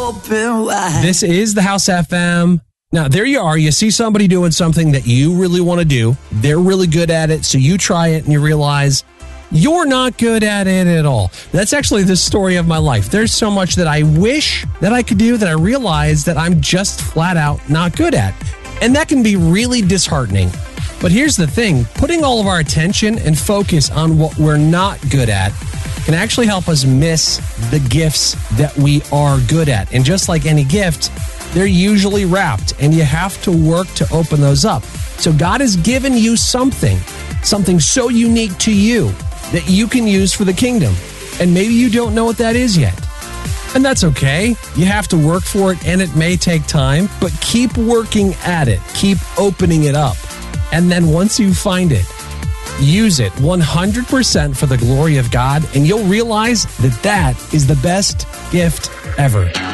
open wide. This is the House FM. Now, there you are. You see somebody doing something that you really want to do. They're really good at it, so you try it and you realize you're not good at it at all. That's actually the story of my life. There's so much that I wish that I could do that I realize that I'm just flat out not good at. And that can be really disheartening. But here's the thing, putting all of our attention and focus on what we're not good at can actually help us miss the gifts that we are good at. And just like any gift, they're usually wrapped and you have to work to open those up. So God has given you something so unique to you that you can use for the kingdom. And maybe you don't know what that is yet. And that's okay. You have to work for it and it may take time, but keep working at it. Keep opening it up. And then once you find it, use it 100% for the glory of God, and you'll realize that that is the best gift ever.